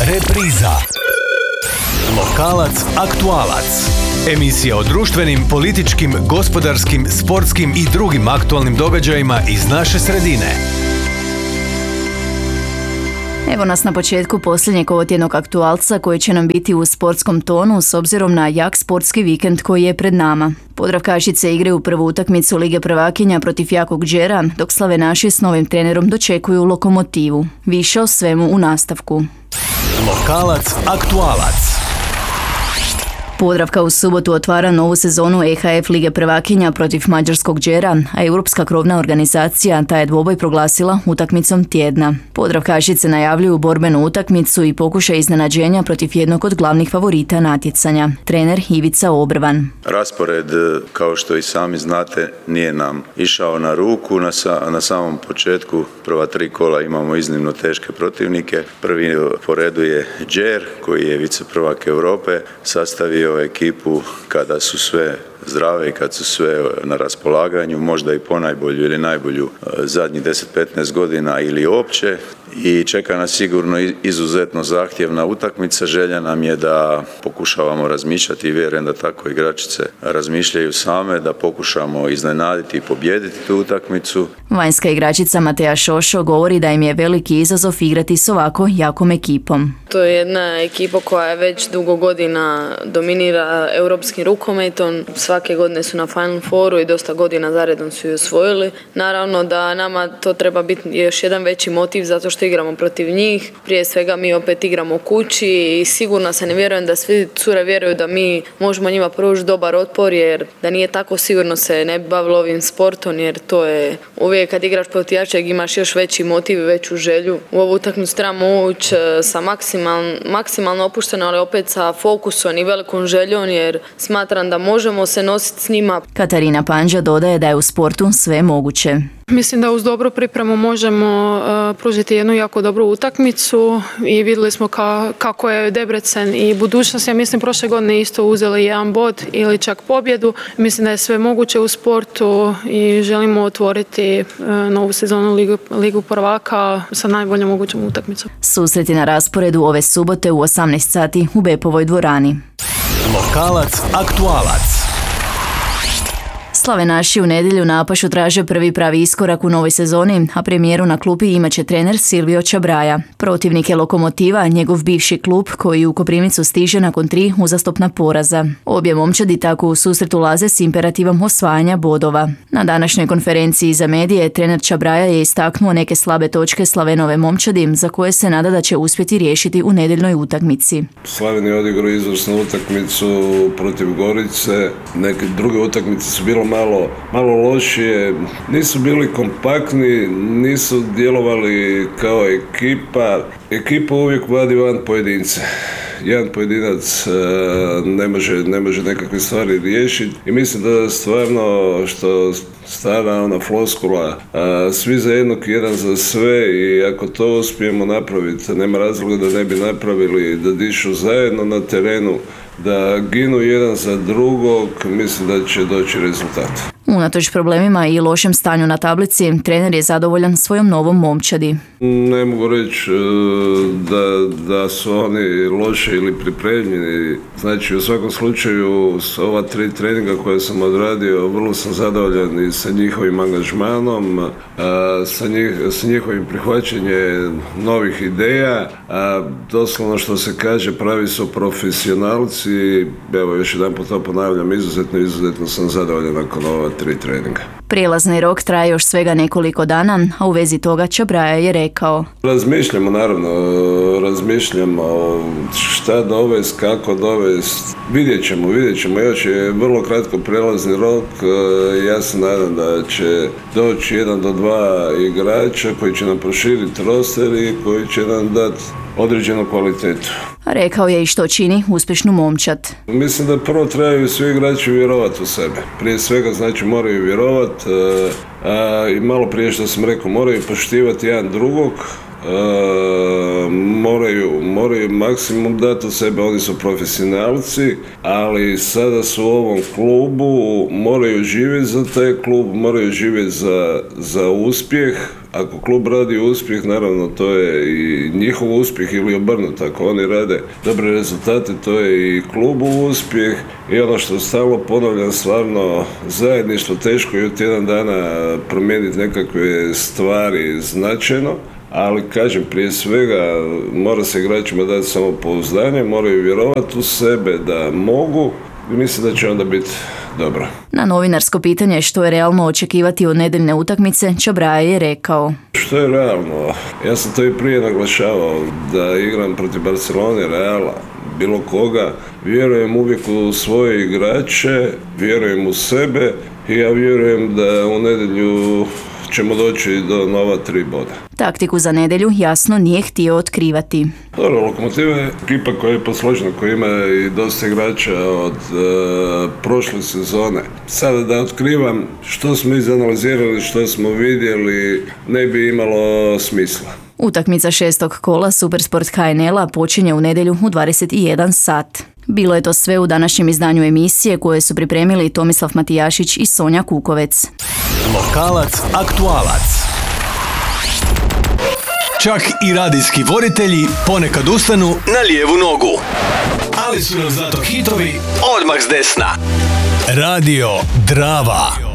Repriza. Lokalac, aktualac. Emisija o društvenim, političkim, gospodarskim, sportskim i drugim aktualnim događajima iz naše sredine. Evo nas na početku posljednjeg ovotjednog aktualca koji će nam biti u sportskom tonu s obzirom na jak sportski vikend koji je pred nama. Podravkašice igraju prvu utakmicu Lige prvakinja protiv jakog Đera, dok slavenaši s novim trenerom dočekuju Lokomotivu. Više o svemu u nastavku. Lokalac, aktualac. Podravka u subotu otvara novu sezonu EHF Lige prvakinja protiv mađarskog Đera, a Europska krovna organizacija taj je dvoboj proglasila utakmicom tjedna. Podravkašice najavljuju borbenu utakmicu i pokušaj iznenađenja protiv jednog od glavnih favorita natjecanja, trener Ivica Obrvan. Raspored, kao što i sami znate, nije nam išao na ruku. Na samom početku prva 3 kola imamo iznimno teške protivnike. Prvi po redu je Đer, koji je viceprvak Europe, sastavio ekipu kada su sve zdrave i kad su sve na raspolaganju, možda i ponajbolju ili najbolju zadnjih 10-15 godina ili uopće. I čeka nas sigurno izuzetno zahtjevna utakmica. Želja nam je da pokušavamo razmišljati i vjerujem da tako igračice razmišljaju same, da pokušamo iznenaditi i pobijediti tu utakmicu. Vanjska igračica Mateja Šošo govori da im je veliki izazov igrati s ovako jakom ekipom. To je jedna ekipa koja je već dugo godina dominira europskim rukometom. Svake godine su na Final Fouru i dosta godina zaredom su ju osvojili. Naravno da nama to treba biti još jedan veći motiv zato što igramo protiv njih. Prije svega mi opet igramo kući i sigurno se ne vjerujem da svi cure vjeruju da mi možemo njima pružiti dobar otpor, jer da nije tako sigurno se ne bi bavilo ovim sportom, jer to je uvijek kad igraš protiv jačeg imaš još veći motiv i veću želju. U ovu utakmicu trebamo ući sa maksimalno opušteno, ali opet sa fokusom i velikom željom, jer smatram da možemo se nositi s njima. Katarina Panđa dodaje da je u sportu sve moguće. Mislim da uz dobru pripremu možemo pružiti jednu jako dobru utakmicu i vidjeli smo kako je Debrecen i budućnost. Ja mislim prošle godine isto uzeli jedan bod ili čak pobjedu. Mislim da je sve moguće u sportu i želimo otvoriti novu sezonu Ligu prvaka sa najboljom mogućom utakmicom. Susreti na rasporedu ove subote u 18 sati u Bepovoj dvorani. Lokalac, aktualac. Slavenaši u nedjelju na Apašu traže prvi pravi iskorak u novoj sezoni, a premijeru na klupi imat će trener Silvio Čabraja. Protivnik je Lokomotiva, njegov bivši klub koji u Koprivnicu stiže nakon 3 uzastopna poraza. Obje momčadi tako u susret ulaze s imperativom osvajanja bodova. Na današnjoj konferenciji za medije trener Čabraja je istaknuo neke slabe točke Slavenove momčadi za koje se nada da će uspjeti riješiti u nedjeljnoj utakmici. Slaveni je odigrao izvrsnu utakmicu protiv Gorice, neke druge utakmice su bilo malo lošije, nisu bili kompaktni, nisu djelovali kao ekipa. Ekipa uvijek vadi van pojedince. Jedan pojedinac ne može nekakve stvari riješiti i mislim da stvarno što stara ona floskula, svi za jednog, jedan za sve, i ako to uspijemo napraviti, nema razloga da ne bi napravili, da dišu zajedno na terenu, da ginu jedan za drugog, mislim da će doći rezultat. Unatoč problemima i lošem stanju na tablici, trener je zadovoljan svojom novom momčadi. Ne mogu reći da su oni loše ili pripremljeni. Znači, u svakom slučaju s ova 3 treninga koje sam odradio, vrlo sam zadovoljan i sa njihovim angažmanom, sa njihovim prihvaćanjem novih ideja. Doslovno što se kaže, pravi su profesionalci. Evo, još jedan put to ponavljam, izuzetno sam zadovoljan nakon ova 3 treninga. Prijelazni rok traje još svega nekoliko dana, a u vezi toga Čabraja je rekao: Razmišljamo šta dovest, kako dovest, vidjet ćemo, još je vrlo kratko prijelazni rok, ja se nadam da će doći 1 do 2 igrača koji će nam proširiti roster i koji će nam dati određenu kvalitetu. Rekao je i što čini uspješnu momčad. Mislim da prvo trebaju svi igrači vjerovati u sebe. Prije svega znači moraju vjerovati i malo prije što sam rekao moraju poštivati jedan drugog, moraju maksimum dati od sebe, oni su profesionalci, ali sada su u ovom klubu, moraju živjeti za taj klub, moraju živjeti za uspjeh. Ako klub radi uspjeh, naravno to je i njihov uspjeh ili obrnuto. Ako oni rade dobre rezultate, to je i klubu uspjeh. I ono što stalno ponavljam, stvarno zajedništvo, teško je u tjedan dana promijeniti nekakve stvari značajno. Ali kažem, prije svega mora se igračima dati samopouzdanje, moraju vjerovati u sebe da mogu i mislim da će onda biti dobro. Na novinarsko pitanje što je realno očekivati od nedeljne utakmice, Čabraja je rekao: što je realno? Ja sam to i prije naglašavao, da igram protiv Barcelone, Reala, bilo koga. Vjerujem uvijek u svoje igrače, vjerujem u sebe i ja vjerujem da u nedjelju ćemo doći do nova 3 boda. Taktiku za nedjelju jasno nije htio otkrivati. Dobro, Lokomotiva je ekipa koja je posložena, koja ima i dosta igrača od prošle sezone. Sada da otkrivam što smo izanalizirali, što smo vidjeli, ne bi imalo smisla. Utakmica 6. kola Supersport HNL-a počinje u nedjelju u 21 sat. Bilo je to sve u današnjem izdanju emisije koje su pripremili Tomislav Matijašić i Sonja Kukovec. Lokalac, aktualac. Čak i radijski voditelji ponekad ustanu na lijevu nogu. Ali su nam zato hitovi odmah s desna. Radio Drava.